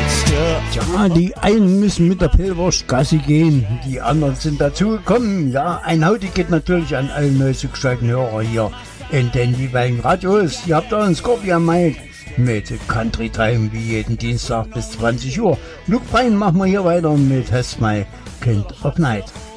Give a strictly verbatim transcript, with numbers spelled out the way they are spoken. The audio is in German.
Ja, die einen müssen mit der Pillwurst Gassi gehen, die anderen sind dazugekommen. Ja, ein Hauti geht natürlich an alle neu zugeschalteten Hörer hier in den jeweiligen Radios. Ihr habt euren Scorpion Mike mit Country Time wie jeden Dienstag bis zwanzig Uhr. Luke Bryan machen wir hier weiter mit Has My Kind of Night.